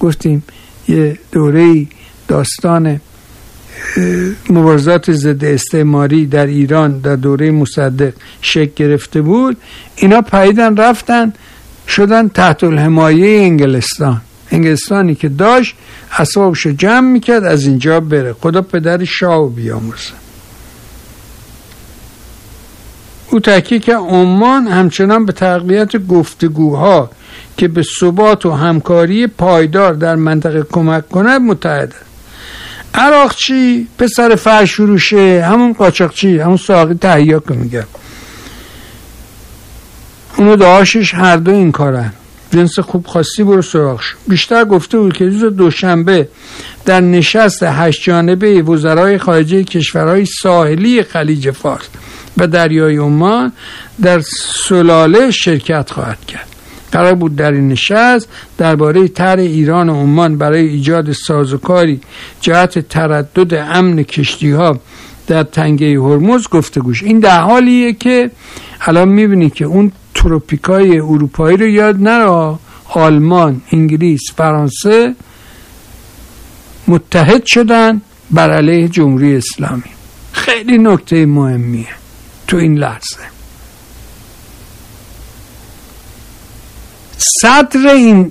گفتیم یه دوره داستان مبارزات ضد استعماری در ایران در دوره مصدق شکل گرفته بود. اینا پریدن رفتن شدن تحت الحمایه انگلستانی که داشت اسبابشو جمع میکرد از اینجا بره. خدا پدر شاهو بیامرزه. او تاکید که عمان همچنان به تقویت گفتگوها که به ثبات و همکاری پایدار در منطقه کمک کند متحد. عراق چی؟ پسر فرشوروشه، همون قاچاقچی، همون ساقی تهیه که میگم، اونو داشتش هر دو این کارن. جنس خوب خواستی برو سراغش. بیشتر گفته بود که روز دوشنبه در نشست 8 جانبه وزرای خارجه کشورهای ساحلی خلیج فارس و دریای عمان در سلاله شرکت خواهد کرد. قرار بود در این نشست درباره طرح ایران و عمان برای ایجاد سازوکاری جهت تردد امن کشتی‌ها در تنگه هرمز گفتگوش. این در حالیه که الان میبینی که اون تروپیکای اروپایی رو یاد نرا، آلمان، انگلیس، فرانسه متحد شدن بر علیه جمهوری اسلامی. خیلی نکته مهمیه تو این لحظه. صدر این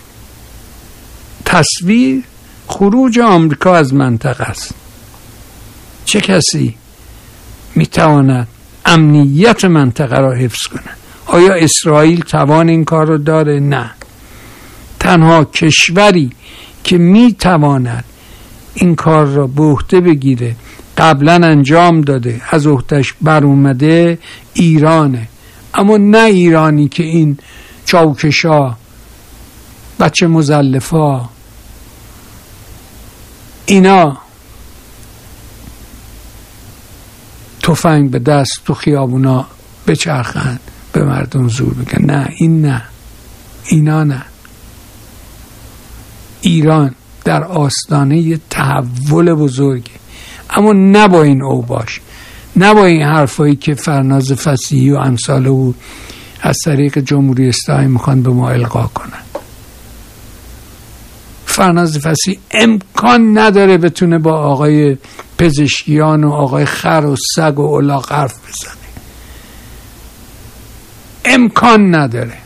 تصویر خروج آمریکا از منطقه است. چه کسی میتواند امنیت منطقه را حفظ کنه؟ آیا اسرائیل توان این کار رو داره؟ نه. تنها کشوری که میتواند این کار را به عهده بگیره، قبلا انجام داده، از عهدهش بر اومده، ایرانه. اما نه ایرانی که این چاوکشا، بچه مزلفا، اینا تفنگ به دست تو خیابونا بچرخند به مردم زور بگن. نه، این نه، اینا نه. ایران در آستانه تحول بزرگه، اما نه با این اوباش، نه با این حرفایی که فرناز فصیحی و امثال او از طریق جمهوری اسلامی میخوان به ما القا کنن. فرناز فصیحی امکان نداره بتونه با آقای پزشکیان و آقای خر و سگ و الاغ حرف بزنه. امکان نداره.